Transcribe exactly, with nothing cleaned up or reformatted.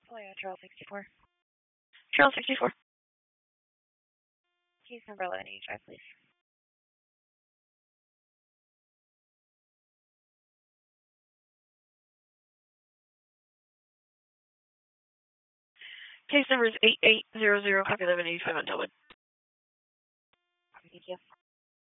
Oh yeah, Charles sixty-four. Charles sixty-four. Case number eleven eighty-five, please. Case number is eight eight zero zero, copy eleven eighty-five on Delwood. Thank you.